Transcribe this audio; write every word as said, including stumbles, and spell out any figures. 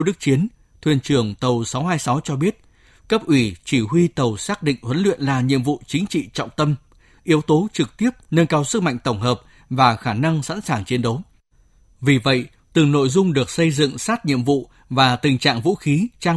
Đức Chiến, thuyền trưởng tàu sáu hai sáu cho biết, cấp ủy chỉ huy tàu xác định huấn luyện là nhiệm vụ chính trị trọng tâm, yếu tố trực tiếp nâng cao sức mạnh tổng hợp và khả năng sẵn sàng chiến đấu. Vì vậy, từng nội dung được xây dựng sát nhiệm vụ và tình trạng vũ khí, trang